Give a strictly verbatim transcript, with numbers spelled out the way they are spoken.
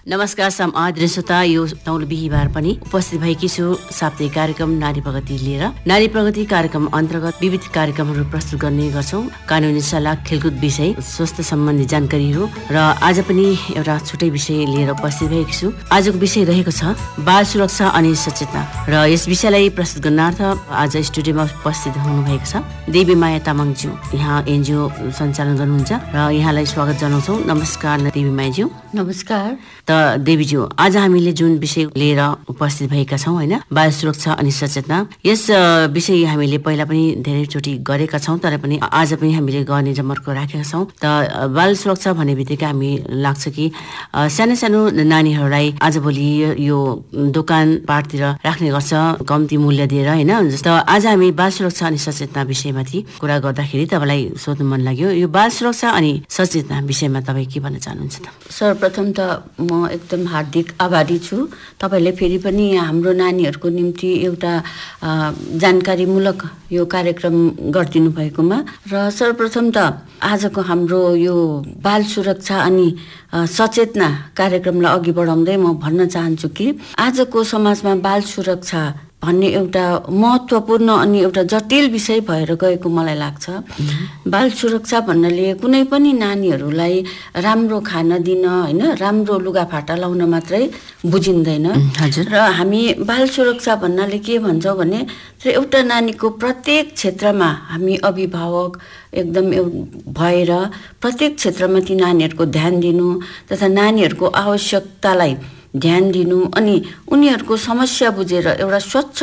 नमस्कार सम आदरणीय श्रोता, यो नौलो बिहीबार पनि उपस्थित भएकी छु साप्ताहिक कार्यक्रम नारी प्रगति लिएर। नारी प्रगति कार्यक्रम अन्तर्गत विविध कार्यक्रमहरू प्रस्तुत गर्ने गर्छौं। कानुनी सल्लाह, खेलकुद विषय, स्वास्थ्य सम्बन्धी जानकारीहरू र आज पनि एउटा छुट्टै विषय लिएर उपस्थित भएकी छु। आजको विषय रहेको छ बाल सुरक्षा अनि सचेतना र यस विषयलाई प्रस्तुत गर्नार्थ आज स्टुडियोमा उपस्थित हुनुभएको छ देवी माया तामाङज्यू। यहाँ एनजिओ सञ्चालन गर्नुहुन्छ र यहाँलाई स्वागत जनाउँछौँ। नमस्कार देवी मायाज्यू। नमस्कार। त देवीज्यू, आज हामीले जुन विषय लिएर उपस्थित भएका छौँ होइन, बाल सुरक्षा अनि सचेतना, यस विषय हामीले पहिला पनि धेरैचोटि गरेका छौँ, तर पनि आज पनि हामीले गर्ने जमर्को राखेका छौँ। त बाल सुरक्षा भन्ने बित्तिकै हामी लाग्छ कि सानो सानो नानीहरूलाई आजभोलि यो दोकान पाटतिर राख्ने गर्छ कम्ती मूल्य दिएर होइन। जस्तो आज हामी बाल सुरक्षा अनि सचेतना विषयमाथि कुरा गर्दाखेरि तपाईँलाई सोध्नु मन लाग्यो, यो बाल सुरक्षा अनि सचेतना विषयमा तपाईँ के भन्न चाहनुहुन्छ त? सर्वप्रथम त म एकदम हार्दिक आभारी छु तपाईँले फेरि पनि हाम्रो नानीहरूको निम्ति एउटा जानकारीमूलक यो कार्यक्रम गरिदिनु भएकोमा। र सर्वप्रथम त आजको हाम्रो यो बाल सुरक्षा अनि सचेतना कार्यक्रमलाई अघि बढाउँदै म भन्न चाहन्छु कि आजको समाजमा बाल सुरक्षा भन्ने एउटा महत्त्वपूर्ण अनि एउटा जटिल विषय भएर गएको मलाई लाग्छ। बाल सुरक्षा भन्नाले कुनै पनि नानीहरूलाई राम्रो खान दिन होइन, राम्रो लुगाफाटा लाउन मात्रै बुझिँदैन। र हामी बाल सुरक्षा भन्नाले के भन्छौँ भने एउटा नानीको प्रत्येक क्षेत्रमा हामी अभिभावक एकदम भएर प्रत्येक क्षेत्रमा ती नानीहरूको ध्यान दिनु तथा नानीहरूको आवश्यकतालाई ध्यान दिनु अनि उनीहरूको समस्या बुझेर एउटा स्वच्छ